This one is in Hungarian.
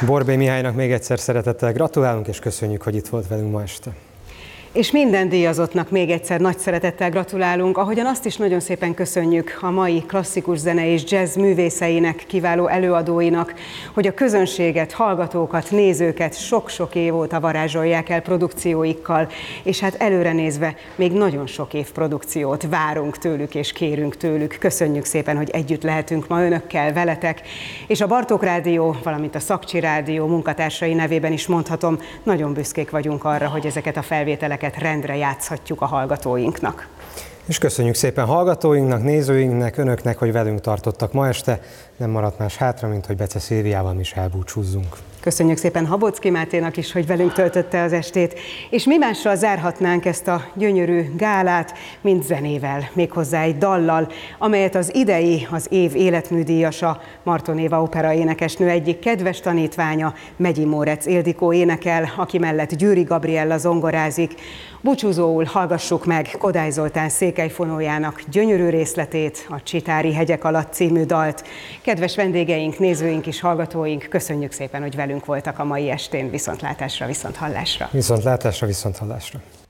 Borbély Mihálynak még egyszer szeretettel gratulálunk, és köszönjük, hogy itt volt velünk ma este. És minden díjazottnak még egyszer nagy szeretettel gratulálunk, ahogyan azt is nagyon szépen köszönjük a mai klasszikus zene és jazz művészeinek, kiváló előadóinak, hogy a közönséget, hallgatókat, nézőket sok-sok év óta varázsolják el produkcióikkal, és hát előre nézve még nagyon sok év produkciót várunk tőlük és kérünk tőlük. Köszönjük szépen, hogy együtt lehetünk ma önökkel, veletek, és a Bartók Rádió, valamint a Szakcsi Rádió munkatársai nevében is mondhatom, nagyon büszkék vagyunk arra, hogy ezeket a felvételeket rendre játszhatjuk a hallgatóinknak. És köszönjük szépen hallgatóinknak, nézőinknek, önöknek, hogy velünk tartottak ma este. Nem maradt más hátra, mint hogy Bece Szilviával is elbúcsúzzunk. Köszönjük szépen Habocki Máténak is, hogy velünk töltötte az estét, és mi mással zárhatnánk ezt a gyönyörű gálát, mint zenével, méghozzá egy dallal, amelyet az idei, az év életműdíjasa, Marton Éva operaénekesnő egyik kedves tanítványa, Megyi Mórec Ildikó énekel, aki mellett Győri Gabriella zongorázik. Búcsúzóul hallgassuk meg Kodály Zoltán székelyfonójának gyönyörű részletét, a Csitári hegyek alatt című dalt. Kedves vendégeink, nézőink és hallgatóink, köszönjük szépen, hogy velünk voltak a mai estén. Viszontlátásra, viszonthallásra. Viszontlátásra, viszonthallásra.